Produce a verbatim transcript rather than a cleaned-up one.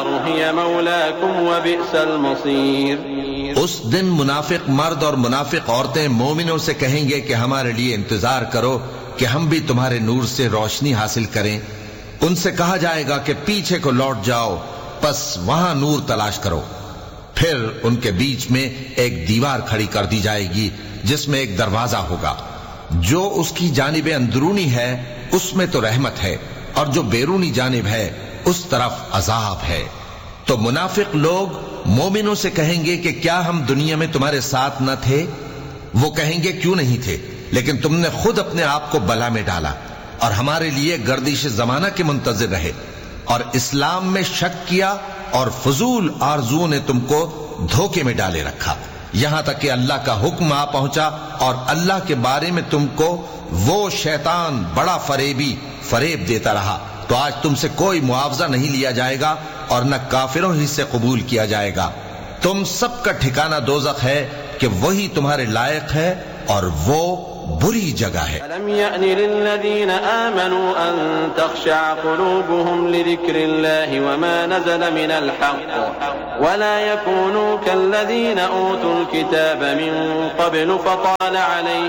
النار هي مولاكم وبئس المصير. اس دن منافق مرد اور منافق عورتیں مومنوں سے کہیں گے کہ ہمارے لیے انتظار کرو کہ ہم بھی تمہارے نور سے روشنی حاصل کریں. ان سے کہا جائے گا کہ پیچھے کو لوٹ جاؤ، پس وہاں نور تلاش کرو. پھر ان کے بیچ میں ایک دیوار کھڑی کر دی جائے گی جس میں ایک دروازہ ہوگا. جو اس کی جانب اندرونی ہے اس میں تو رحمت ہے، اور جو بیرونی جانب ہے اس طرف عذاب ہے. تو منافق لوگ مومنوں سے کہیں گے کہ کیا ہم دنیا میں تمہارے ساتھ نہ تھے؟ وہ کہیں گے کیوں نہیں تھے، لیکن تم نے خود اپنے آپ کو بلا میں ڈالا اور ہمارے لیے گردش زمانہ کے منتظر رہے اور اسلام میں شک کیا، اور فضول آرزوؤں نے تم کو دھوکے میں ڈالے رکھا، یہاں تک کہ اللہ کا حکم آ پہنچا اور اللہ کے بارے میں تم کو وہ شیطان بڑا فریبی فریب دیتا رہا. تو آج تم سے کوئی معاوضہ نہیں لیا جائے گا اور نہ کافروں ہی سے قبول کیا جائے گا. تم سب کا ٹھکانہ دوزخ ہے کہ وہی تمہارے لائق ہے اور وہ بری جگہ ہے. ألم يأن للذين آمنوا أن تخشع قلوبهم لذكر الله وما نزل من الحق ولا يكونوا كالذين أوتوا الكتاب من قبل فطال عليهم